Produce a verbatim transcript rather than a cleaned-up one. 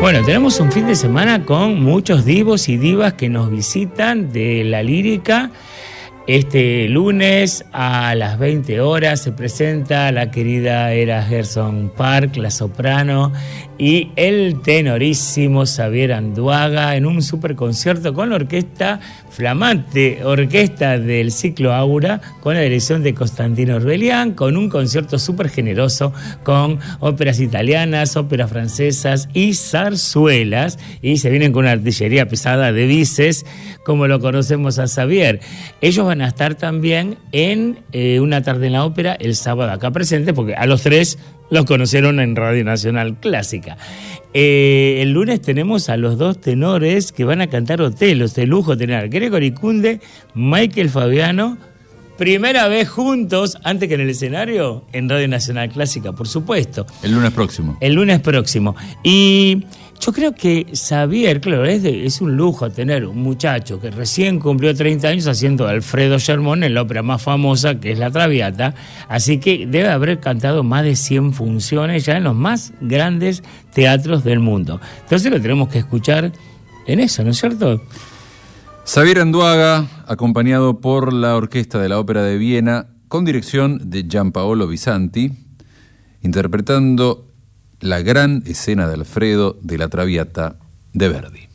Bueno, tenemos un fin de semana con muchos divos y divas que nos visitan de la lírica. Este lunes a las veinte horas se presenta la querida Era Gerson Park, la soprano, y el tenorísimo Xavier Anduaga en un super concierto con la orquesta, flamante orquesta del ciclo Aura, con la dirección de Constantino Orbelián, con un concierto súper generoso con óperas italianas, óperas francesas y zarzuelas, y se vienen con una artillería pesada de vices, como lo conocemos a Xavier. Ellos van a estar también en eh, una tarde en la ópera el sábado acá presentes, porque a los tres los conocieron en Radio Nacional Clásica. Eh, el lunes tenemos a los dos tenores que van a cantar Otelos, de lujo tener a Gregory Kunde, Michael Fabiano, primera vez juntos, antes que en el escenario, en Radio Nacional Clásica, por supuesto. El lunes próximo. El lunes próximo. Y yo creo que Xavier, claro, es, de, es un lujo tener un muchacho que recién cumplió treinta años haciendo Alfredo Germón en la ópera más famosa, que es La Traviata, así que debe haber cantado más de cien funciones ya en los más grandes teatros del mundo. Entonces lo tenemos que escuchar en eso, ¿no es cierto? Xavier Anduaga, acompañado por la Orquesta de la Ópera de Viena, con dirección de Gianpaolo Visanti, interpretando la gran escena de Alfredo de La Traviata de Verdi.